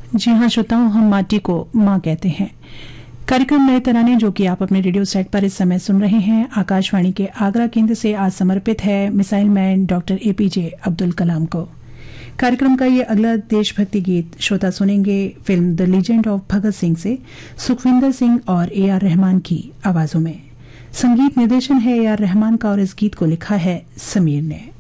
जी हाँ श्रोताओं, हम माटी को माँ कहते हैं। कार्यक्रम नए तराने जो कि आप अपने रेडियो सेट पर इस समय सुन रहे हैं, आकाशवाणी के आगरा केंद्र से आज समर्पित है missile man doctor APJ Abdul Kalam को। कार्यक्रम का ये अगला देशभक्ति गीत श्रोता सुनेंगे film the legend of Bhagat Singh से सुखविंदर सिंह और AR रहमान की आवाजों में। संगीत निर्देशन है AR रहमान का और इस गीत को लिखा है समीर ने।